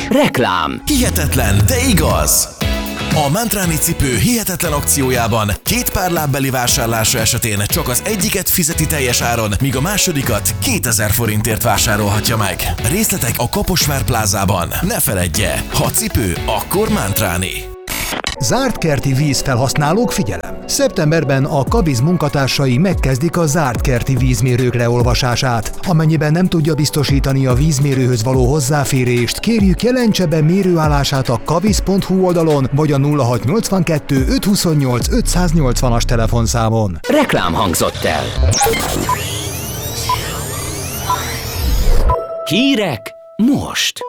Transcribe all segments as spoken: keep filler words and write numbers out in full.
Reklám. Hihetetlen, de igaz! A Mantráni cipő hihetetlen akciójában két pár lábbeli vásárlása esetén csak az egyiket fizeti teljes áron, míg a másodikat kétezer forintért vásárolhatja meg. Részletek a Kaposvár plázában. Ne feledje, ha cipő, akkor Mantráni. Zárt kerti vízfelhasználók, figyelem! Szeptemberben a Kaviz munkatársai megkezdik a zárt kerti vízmérők leolvasását. Amennyiben nem tudja biztosítani a vízmérőhöz való hozzáférést, kérjük jelentse be mérőállását a kaviz pont hu oldalon, vagy a nulla hat nyolcvankettő ötszázhuszonnyolc ötszáznyolcvanas telefonszámon. Reklám hangzott el. Hírek most.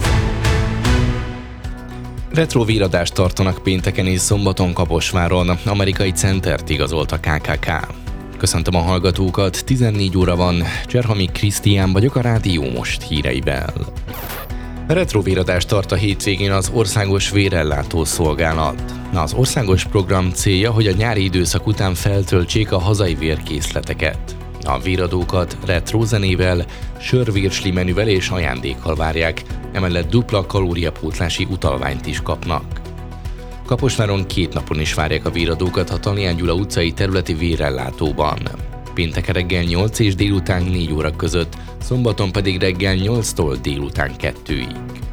Retrovíradást tartanak pénteken és szombaton Kaposváron, amerikai centert igazolt a ká ká ká. Köszöntöm a hallgatókat, tizennégy óra van, Cserhami Krisztián vagyok a Rádió Most híreivel. Retrovíradást tart a hétvégén az Országos Vérellátó Szolgálat. Az országos program célja, hogy a nyári időszak után feltöltsék a hazai vérkészleteket. A véradókat retro zenével, sörvirsli menüvel és ajándékkal várják, emellett dupla kalóriapótlási utalványt is kapnak. Kaposváron két napon is várják a véradókat a Tallián Gyula utcai területi vérellátóban. Pénteken reggel nyolc és délután négy óra között, szombaton pedig reggel nyolctól délután kettőig.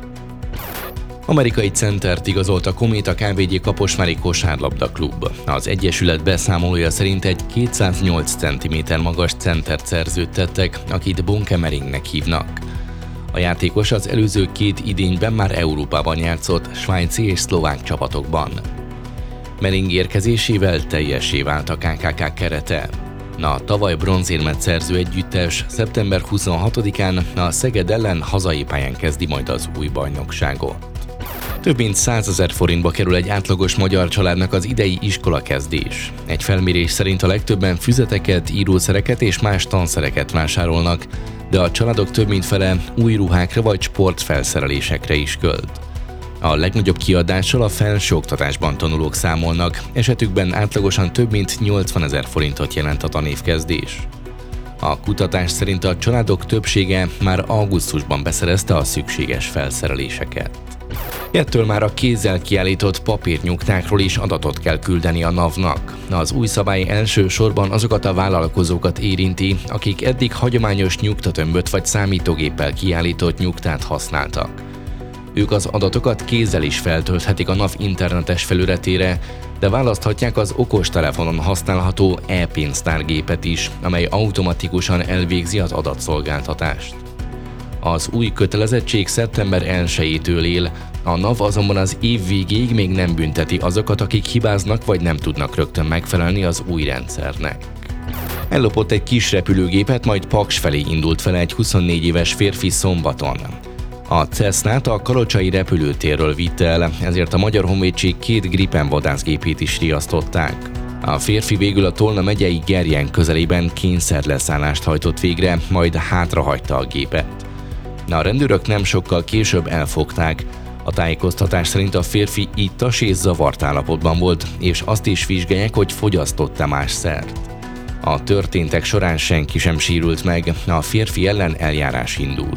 Amerikai centert igazolt a Kométa ká vé gé Kaposvári Kosárlabda Klub. Az egyesület beszámolója szerint egy kétszáznyolc centiméter magas centert szerződtettek, akit Bonkemeringnek hívnak. A játékos az előző két idényben már Európában játszott, svájci és szlovák csapatokban. Mering érkezésével teljessé vált a ká ká ká kerete. A tavaly bronzérmet szerző együttes szeptember huszonhatodikán a Szeged ellen hazai pályán kezdi majd az új bajnokságot. Több mint százezer forintba kerül egy átlagos magyar családnak az idei iskolakezdés. Egy felmérés szerint a legtöbben füzeteket, írószereket és más tanszereket vásárolnak, de a családok több mint fele új ruhákra vagy sportfelszerelésekre is költ. A legnagyobb kiadással a felsőoktatásban tanulók számolnak, esetükben átlagosan több mint nyolcvanezer forintot jelent a tanévkezdés. A kutatás szerint a családok többsége már augusztusban beszerezte a szükséges felszereléseket. Ettől már a kézzel kiállított papírnyugtákról is adatot kell küldeni a NAV-nak. Az új szabály elsősorban azokat a vállalkozókat érinti, akik eddig hagyományos nyugtatömböt vagy számítógéppel kiállított nyugtát használtak. Ők az adatokat kézzel is feltölthetik a NAV internetes felületére, de választhatják az okostelefonon használható e-pénztárgépet is, amely automatikusan elvégzi az adatszolgáltatást. Az új kötelezettség szeptember elsejétől él, a NAV azonban az év végéig még nem bünteti azokat, akik hibáznak vagy nem tudnak rögtön megfelelni az új rendszernek. Ellopott egy kis repülőgépet, majd Paks felé indult fel egy huszonnégy éves férfi szombaton. A Cessnát a kalocsai repülőtérről vitte el, ezért a Magyar Honvédség két Gripen vadászgépét is riasztották. A férfi végül a Tolna megyei Gerjen közelében kényszerleszállást hajtott végre, majd hátrahagyta a gépet. A rendőrök nem sokkal később elfogták. A tájékoztatás szerint a férfi ittas és zavart állapotban volt, és azt is vizsgálják, hogy fogyasztott-e más szert. A történtek során senki sem sérült meg, a férfi ellen eljárás indult.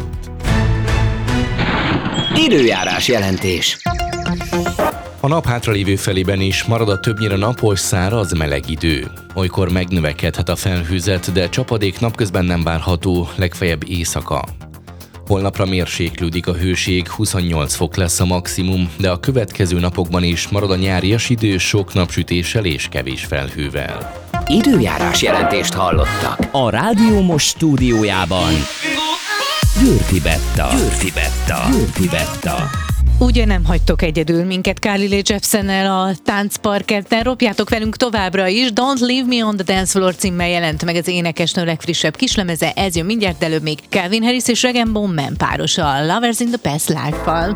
Időjárás jelentés. A nap hátralévő felében is marad a többnyire napos, száraz, meleg idő. Olykor megnövekedhet a felhőzet, de csapadék napközben nem várható, legfeljebb éjszaka. Holnapra mérséklődik a hőség, huszonnyolc fok lesz a maximum, de a következő napokban is marad a nyárias idő sok napsütéssel és kevés felhővel. Időjárás jelentést hallottak. A Rádió Most stúdiójában Győrfi Betta. Győrfi Betta. Győrfi Betta. Ugye nem hagytok egyedül minket Carly Rae Jepsennel a táncparketten, ropjátok velünk továbbra is. Don't Leave Me on the Dance Floor címmel jelent meg az énekesnő legfrissebb kislemeze, ez jön mindjárt, előbb még Calvin Harris és Rag and Bone Man párosa a Lovers in the Past Life-val.